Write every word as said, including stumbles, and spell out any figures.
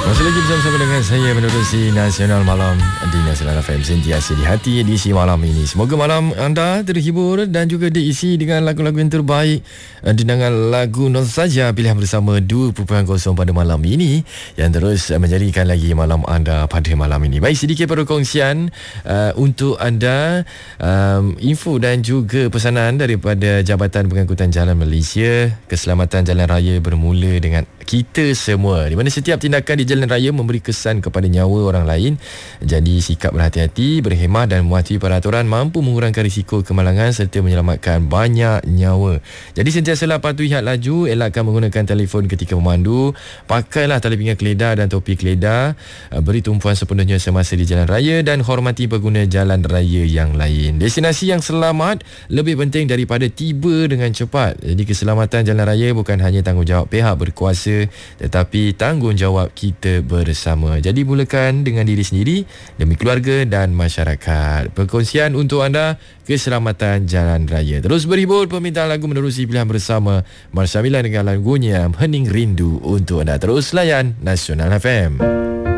Masih lagi bersama-sama dengan saya menerusi Nasional Malam di Nasional F M, sentiasa di hati edisi malam ini. Semoga malam anda terhibur dan juga diisi dengan lagu-lagu yang terbaik dengan lagu Nostalgia pilihan bersama dua titik kosong pada malam ini yang terus menjadikan lagi malam anda pada malam ini. Baik, sedikit perkongsian uh, untuk anda, um, info dan juga pesanan daripada Jabatan Pengangkutan Jalan Malaysia. Keselamatan jalan raya bermula dengan kita semua, di mana setiap tindakan di jalan raya memberi kesan kepada nyawa orang lain. Jadi sikap berhati-hati, berhemah dan mematuhi peraturan mampu mengurangkan risiko kemalangan serta menyelamatkan banyak nyawa. Jadi sentiasalah patuhi had laju, elakkan menggunakan telefon ketika memandu, pakailah tali pinggang keledar dan topi keledar, beri tumpuan sepenuhnya semasa di jalan raya dan hormati pengguna jalan raya yang lain. Destinasi yang selamat lebih penting daripada tiba dengan cepat. Jadi keselamatan jalan raya bukan hanya tanggungjawab pihak berkuasa, tetapi tanggungjawab kita bersama. Jadi mulakan dengan diri sendiri demi keluarga dan masyarakat. Perkongsian untuk anda, keselamatan jalan raya. Terus berhibur, permintaan lagu menerusi pilihan bersama Marsha Mila dengan lagunya Hening Rindu untuk anda. Terus layan Nasional F M.